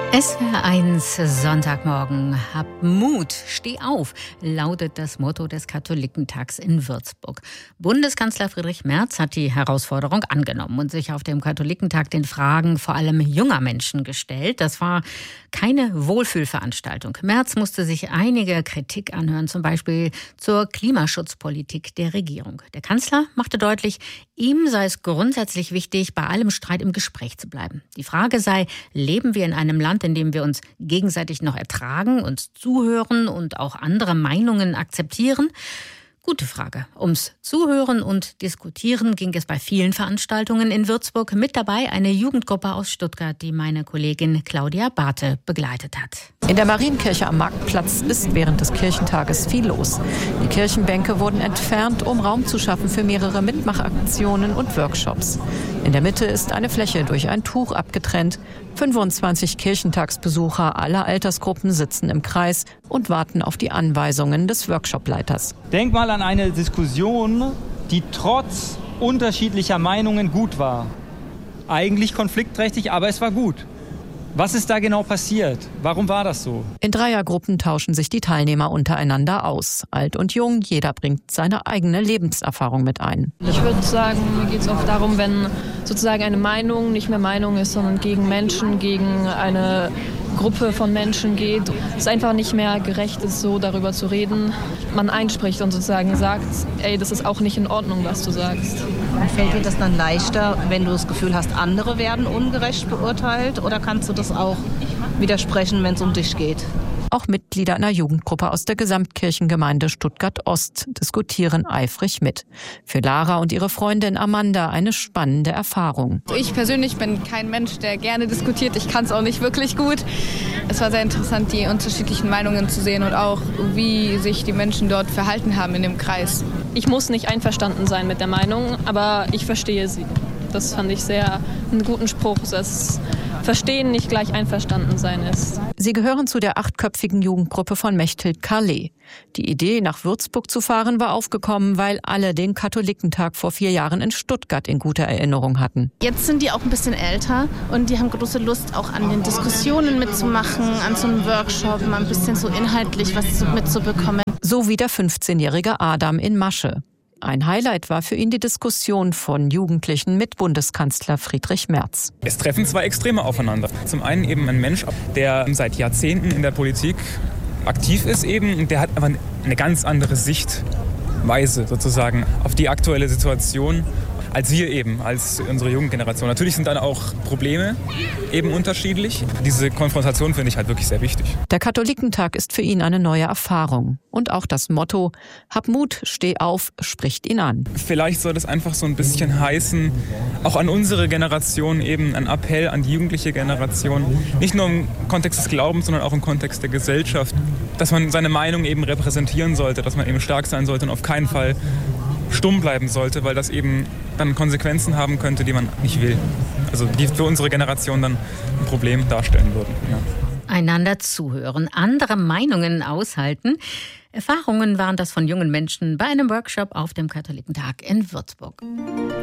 SWR1 Sonntagmorgen. Hab Mut, steh auf, lautet das Motto des Katholikentags in Würzburg. Bundeskanzler Friedrich Merz hat die Herausforderung angenommen und sich auf dem Katholikentag den Fragen vor allem junger Menschen gestellt. Das war keine Wohlfühlveranstaltung. Merz musste sich einige Kritik anhören, zum Beispiel zur Klimaschutzpolitik der Regierung. Der Kanzler machte deutlich, ihm sei es grundsätzlich wichtig, bei allem Streit im Gespräch zu bleiben. Die Frage sei, leben wir in einem Land, in dem wir uns gegenseitig noch ertragen, uns zuhören und auch andere Meinungen akzeptieren? Gute Frage. Ums Zuhören und Diskutieren ging es bei vielen Veranstaltungen in Würzburg. Mit dabei eine Jugendgruppe aus Stuttgart, die meine Kollegin Claudia Barthe begleitet hat. In der Marienkirche am Marktplatz ist während des Kirchentages viel los. Die Kirchenbänke wurden entfernt, um Raum zu schaffen für mehrere Mitmachaktionen und Workshops. In der Mitte ist eine Fläche durch ein Tuch abgetrennt. 25 Kirchentagsbesucher aller Altersgruppen sitzen im Kreis und warten auf die Anweisungen des Workshopleiters. Denk mal an eine Diskussion, die trotz unterschiedlicher Meinungen gut war. Eigentlich konfliktträchtig, aber es war gut. Was ist da genau passiert? Warum war das so? In Dreiergruppen tauschen sich die Teilnehmer untereinander aus. Alt und jung, jeder bringt seine eigene Lebenserfahrung mit ein. Ich würde sagen, mir geht es oft darum, wenn sozusagen eine Meinung nicht mehr Meinung ist, sondern gegen Menschen, gegen eine Gruppe von Menschen geht. Es einfach nicht mehr gerecht ist, so darüber zu reden. Man einspricht und sozusagen sagt, ey, das ist auch nicht in Ordnung, was du sagst. Fällt dir das dann leichter, wenn du das Gefühl hast, andere werden ungerecht beurteilt? Oder kannst du das auch widersprechen, wenn es um dich geht? Auch Mitglieder einer Jugendgruppe aus der Gesamtkirchengemeinde Stuttgart-Ost diskutieren eifrig mit. Für Lara und ihre Freundin Amanda eine spannende Erfahrung. Ich persönlich bin kein Mensch, der gerne diskutiert. Ich kann es auch nicht wirklich gut. Es war sehr interessant, die unterschiedlichen Meinungen zu sehen und auch, wie sich die Menschen dort verhalten haben in dem Kreis. Ich muss nicht einverstanden sein mit der Meinung, aber ich verstehe sie. Das fand ich sehr einen guten Spruch, dass Verstehen nicht gleich einverstanden sein ist. Sie gehören zu der 8-köpfigen Jugendgruppe von Mechthild Carlet. Die Idee, nach Würzburg zu fahren, war aufgekommen, weil alle den Katholikentag vor 4 Jahren in Stuttgart in guter Erinnerung hatten. Jetzt sind die auch ein bisschen älter und die haben große Lust, auch an den Diskussionen mitzumachen, an so einem Workshop, mal ein bisschen so inhaltlich was mitzubekommen. So wie der 15-jährige Adam in Masche. Ein Highlight war für ihn die Diskussion von Jugendlichen mit Bundeskanzler Friedrich Merz. Es treffen zwei Extreme aufeinander. Zum einen eben ein Mensch, der seit Jahrzehnten in der Politik aktiv ist eben und der hat aber eine ganz andere Sichtweise sozusagen auf die aktuelle Situation als wir eben, als unsere Jugendgeneration. Natürlich sind dann auch Probleme eben unterschiedlich. Diese Konfrontation finde ich halt wirklich sehr wichtig. Der Katholikentag ist für ihn eine neue Erfahrung. Und auch das Motto, hab Mut, steh auf, spricht ihn an. Vielleicht soll das einfach so ein bisschen heißen, auch an unsere Generation eben ein Appell an die jugendliche Generation, nicht nur im Kontext des Glaubens, sondern auch im Kontext der Gesellschaft, dass man seine Meinung eben repräsentieren sollte, dass man eben stark sein sollte und auf keinen Fall stumm bleiben sollte, weil das eben dann Konsequenzen haben könnte, die man nicht will. Also die für unsere Generation dann ein Problem darstellen würden. Ja. Einander zuhören, andere Meinungen aushalten. Erfahrungen waren das von jungen Menschen bei einem Workshop auf dem Katholikentag in Würzburg.